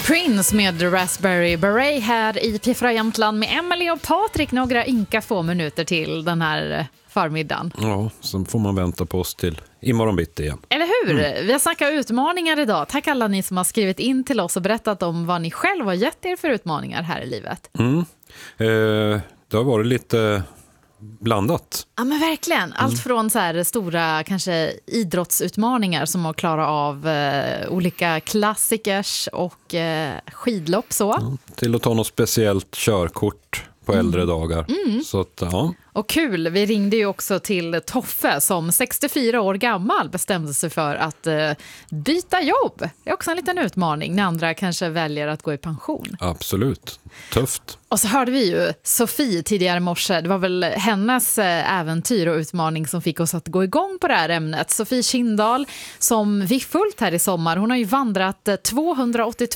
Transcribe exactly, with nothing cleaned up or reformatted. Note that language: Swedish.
Prince med Raspberry Beret här i P fyra Jämtland med Emily och Patrik. Några inka få minuter till den här förmiddagen. Ja, så får man vänta på oss till imorgon bitti igen. Eller hur? Mm. Vi har snackat utmaningar idag. Tack alla ni som har skrivit in till oss och berättat om vad ni själva har gett er för utmaningar här i livet. Mm. Eh, det har varit lite blandat. Ja men verkligen. Allt mm. från så här stora kanske idrottsutmaningar som att klara av eh, olika klassikers och eh, skidlopp så. Ja, till att ta något speciellt körkort på mm. äldre dagar. Mm. Så att, ja. Och kul, vi ringde ju också till Toffe som sextiofyra år gammal bestämde sig för att eh, byta jobb. Det är också en liten utmaning när andra kanske väljer att gå i pension. Absolut, tufft. Och så hörde vi ju Sofie tidigare i morse. Det var väl hennes äventyr och utmaning som fick oss att gå igång på det här ämnet. Sofie Kindahl som vi följt här i sommar. Hon har ju vandrat tvåhundraåttiotvå